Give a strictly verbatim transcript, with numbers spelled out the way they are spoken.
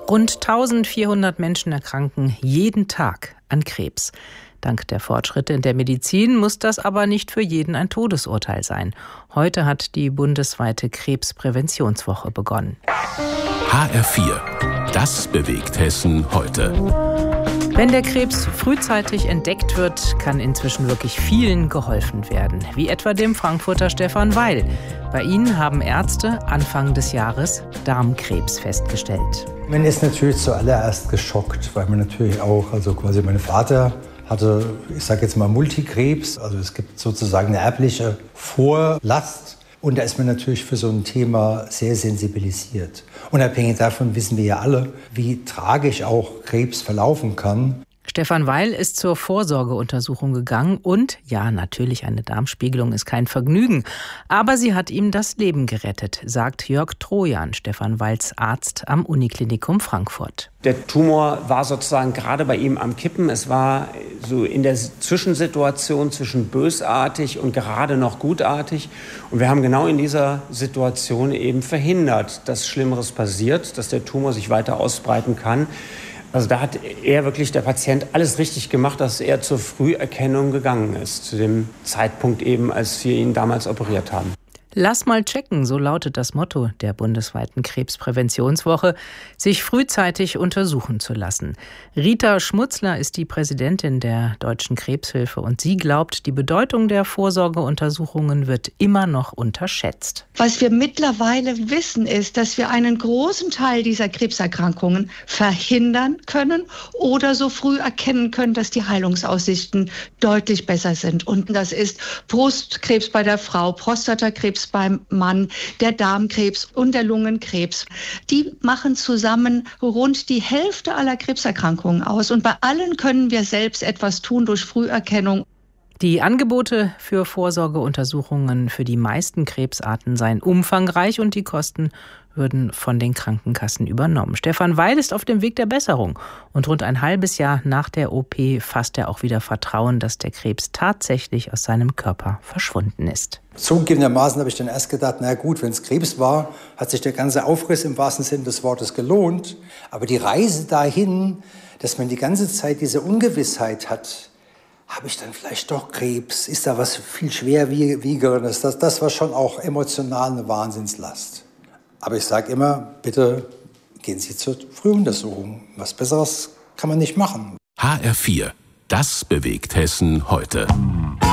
Rund eintausendvierhundert Menschen erkranken jeden Tag an Krebs. Dank der Fortschritte in der Medizin muss das aber nicht für jeden ein Todesurteil sein. Heute hat die bundesweite Krebspräventionswoche begonnen. H R vier. Das bewegt Hessen heute. Wenn der Krebs frühzeitig entdeckt wird, kann inzwischen wirklich vielen geholfen werden. Wie etwa dem Frankfurter Stefan Weil. Bei ihm haben Ärzte Anfang des Jahres Darmkrebs festgestellt. Man ist natürlich zuallererst geschockt, weil man natürlich auch, also quasi mein Vater hatte, ich sage jetzt mal Multikrebs. Also es gibt sozusagen eine erbliche Vorlast. Und da ist man natürlich für so ein Thema sehr sensibilisiert. Unabhängig davon wissen wir ja alle, wie tragisch auch Krebs verlaufen kann. Stefan Weil ist zur Vorsorgeuntersuchung gegangen und, ja, natürlich, eine Darmspiegelung ist kein Vergnügen, aber sie hat ihm das Leben gerettet, sagt Jörg Trojan, Stefan Weils Arzt am Uniklinikum Frankfurt. Der Tumor war sozusagen gerade bei ihm am Kippen. Es war so in der Zwischensituation zwischen bösartig und gerade noch gutartig. Und wir haben genau in dieser Situation eben verhindert, dass Schlimmeres passiert, dass der Tumor sich weiter ausbreiten kann. Also da hat er wirklich, der Patient, alles richtig gemacht, dass er zur Früherkennung gegangen ist, zu dem Zeitpunkt eben, als wir ihn damals operiert haben. Lass mal checken, so lautet das Motto der bundesweiten Krebspräventionswoche, sich frühzeitig untersuchen zu lassen. Rita Schmutzler ist die Präsidentin der Deutschen Krebshilfe und sie glaubt, die Bedeutung der Vorsorgeuntersuchungen wird immer noch unterschätzt. Was wir mittlerweile wissen, ist, dass wir einen großen Teil dieser Krebserkrankungen verhindern können oder so früh erkennen können, dass die Heilungsaussichten deutlich besser sind. Und das ist Brustkrebs bei der Frau, Prostatakrebs beim Mann, der Darmkrebs und der Lungenkrebs. Die machen zusammen rund die Hälfte aller Krebserkrankungen aus. Und bei allen können wir selbst etwas tun durch Früherkennung. Die Angebote für Vorsorgeuntersuchungen für die meisten Krebsarten seien umfangreich und die Kosten würden von den Krankenkassen übernommen. Stefan Weil ist auf dem Weg der Besserung und rund ein halbes Jahr nach der O P fasst er auch wieder Vertrauen, dass der Krebs tatsächlich aus seinem Körper verschwunden ist. Zugegebenermaßen habe ich dann erst gedacht, na gut, wenn es Krebs war, hat sich der ganze Aufriss im wahrsten Sinne des Wortes gelohnt. Aber die Reise dahin, dass man die ganze Zeit diese Ungewissheit hat, habe ich dann vielleicht doch Krebs? Ist da was viel schwerwiegenderes? Das, das war schon auch emotional eine Wahnsinnslast. Aber ich sage immer, bitte gehen Sie zur Frühuntersuchung. Was Besseres kann man nicht machen. H R vier. Das bewegt Hessen heute.